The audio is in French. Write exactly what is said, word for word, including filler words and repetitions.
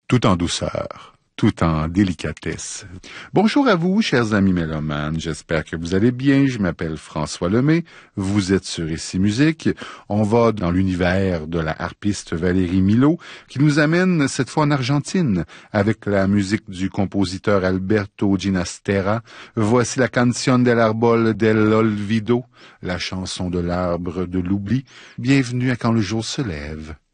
tout en douceur, tout en délicatesse. Bonjour à vous, chers amis mélomanes, j'espère que vous allez bien. Je m'appelle François Lemay, vous êtes sur Ici Musique. On va dans l'univers de la harpiste Valérie Milhaud, qui nous amène cette fois en Argentine, avec la musique du compositeur Alberto Ginastera. Voici la Canción del Árbol del Olvido, la chanson de l'arbre de l'oubli. Bienvenue à Quand le jour se lève.